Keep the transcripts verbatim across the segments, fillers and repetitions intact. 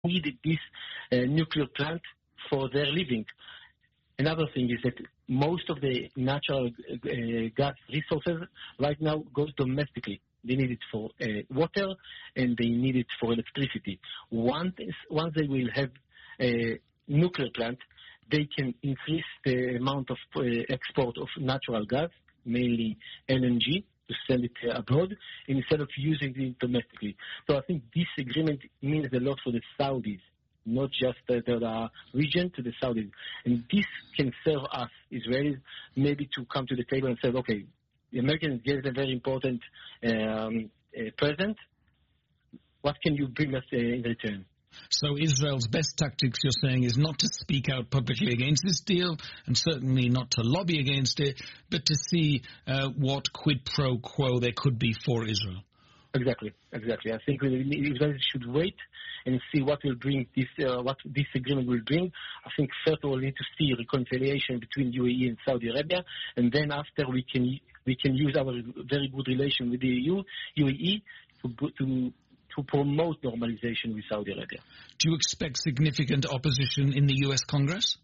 need this uh, nuclear plant for their living. Another thing is that most of the natural uh, gas resources right now goes domestically. They need it for uh, water and they need it for electricity. Once, once they will have a nuclear plant, they can increase the amount of uh, export of natural gas, mainly L N G, to sell it uh, abroad, instead of using it domestically. So I think this agreement means a lot for the Saudis, not just uh, the region, to the Saudis. And this can serve us, Israelis, maybe to come to the table and say, okay, the Americans get a very important um, uh, present. What can you bring us uh, in return? So Israel's best tactics, you're saying, is not to speak out publicly against this deal and certainly not to lobby against it, but to see uh, what quid pro quo there could be for Israel. Exactly, exactly. I think Israel should wait and see what will bring this, uh, what this agreement will bring. I think first of all we need to see reconciliation between U A E and Saudi Arabia, and then after we can we can use our very good relation with the E U, U A E to to. to promote normalization with Saudi Arabia. Do you expect significant opposition in the U S Congress?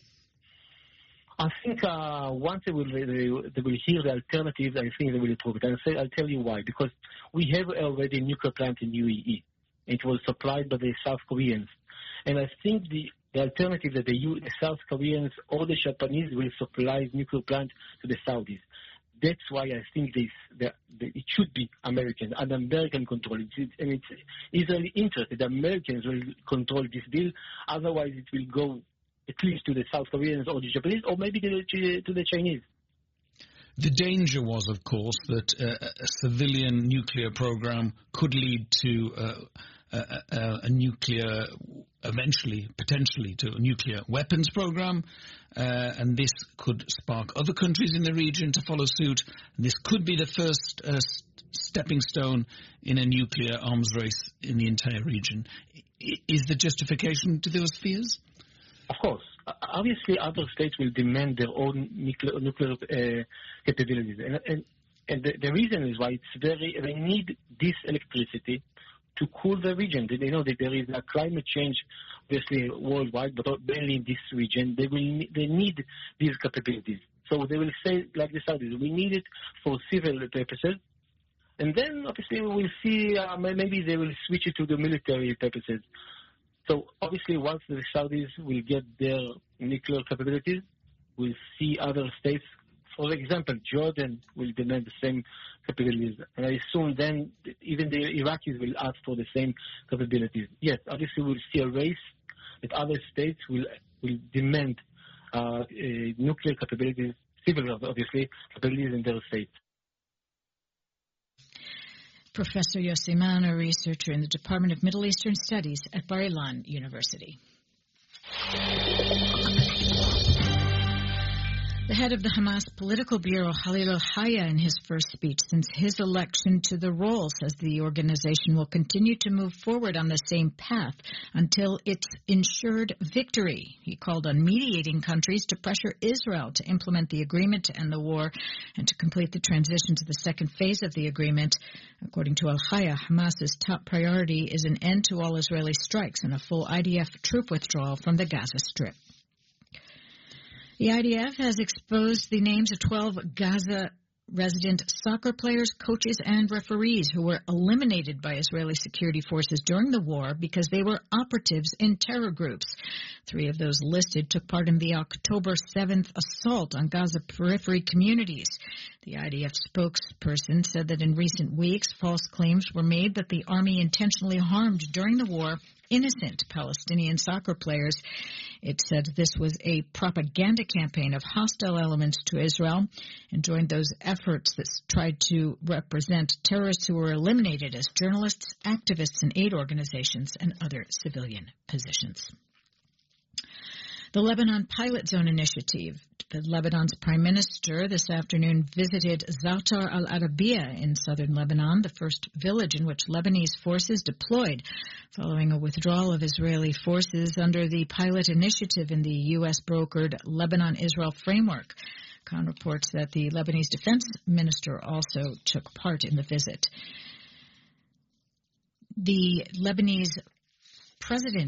I think uh, once they will, they, they will hear the alternatives, I think they will approve it. I'll, say, I'll tell you why. Because we have already a nuclear plant in U A E. It was supplied by the South Koreans. And I think the, the alternative that the, U, the South Koreans or the Japanese will supply nuclear plant to the Saudis. That's why I think this, the, the, it should be American, and American control. It's, and it's Israeli interest that the Americans will control this deal. Otherwise, it will go at least to the South Koreans or the Japanese, or maybe to the, to the Chinese. The danger was, of course, that uh, a civilian nuclear program could lead to uh, a, a, a nuclear, eventually, potentially, to a nuclear weapons program. Uh, and this could spark other countries in the region to follow suit. And this could be the first uh, st- stepping stone in a nuclear arms race in the entire region. I- is there justification to those fears? Of course. Obviously, other states will demand their own nuclear, nuclear uh, capabilities. And, and, and the, the reason is why it's very, they need this electricity to cool the region. They know that there is a climate change, obviously worldwide, but mainly in this region. They will they need these capabilities. So they will say, like the Saudis, we need it for civil purposes. And then, obviously, we will see, uh, maybe they will switch it to the military purposes. So, obviously, once the Saudis will get their nuclear capabilities, we'll see other states. For example, Jordan will demand the same capabilities. And I assume then even the Iraqis will ask for the same capabilities. Yes, obviously we'll see a race that other states will will demand uh, uh, nuclear capabilities, civil, obviously, capabilities in their states. Professor Yossi Mann, a researcher in the Department of Middle Eastern Studies at Bar-Ilan University. The head of the Hamas political bureau, Halil al-Hayya, in his first speech since his election to the role, says the organization will continue to move forward on the same path until it's ensured victory. He called on mediating countries to pressure Israel to implement the agreement to end the war and to complete the transition to the second phase of the agreement. According to al-Hayya, Hamas's top priority is an end to all Israeli strikes and a full I D F troop withdrawal from the Gaza Strip. The I D F has exposed the names of twelve Gaza resident soccer players, coaches, and referees who were eliminated by Israeli security forces during the war because they were operatives in terror groups. Three of those listed took part in the October seventh assault on Gaza periphery communities. The I D F spokesperson said that in recent weeks, false claims were made that the army intentionally harmed during the war innocent Palestinian soccer players. It said this was a propaganda campaign of hostile elements to Israel and joined those efforts that tried to represent terrorists who were eliminated as journalists, activists, and aid organizations and other civilian positions. The Lebanon Pilot Zone Initiative. The Lebanon's prime minister this afternoon visited Zatar al-Arabiya in southern Lebanon, the first village in which Lebanese forces deployed following a withdrawal of Israeli forces under the pilot initiative in the U S-brokered Lebanon-Israel framework. Khan reports that the Lebanese defense minister also took part in the visit. The Lebanese president